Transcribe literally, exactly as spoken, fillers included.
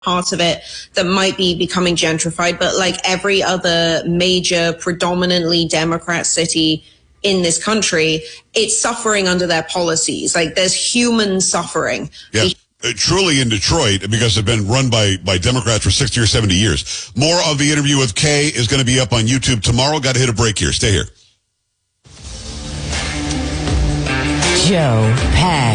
part of it that might be becoming gentrified, but like every other major, predominantly Democrat city in this country, it's suffering under their policies. Like there's human suffering. Yeah. Uh, truly in Detroit, because they've been run by, by Democrats for sixty or seventy years. More of the interview with Kay is going to be up on YouTube tomorrow. Got to hit a break here. Stay here. Joe Pags.